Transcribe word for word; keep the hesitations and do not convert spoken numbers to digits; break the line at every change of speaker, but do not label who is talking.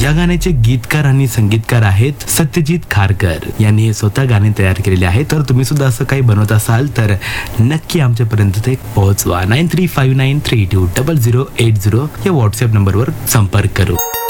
या गाण्याचे गीतकार आणि संगीतकार आहेत सत्यजित खारकर यांनी हे स्वतः गाणे तयार केलेले आहे. तर तुम्ही सुद्धा असं काही बनवत असाल तर नक्की आमच्यापर्यंत ते पोहोचवा. Nine three five nine three to double zero eight zero या व्हॉट्सअप नंबरवर संपर्क करू.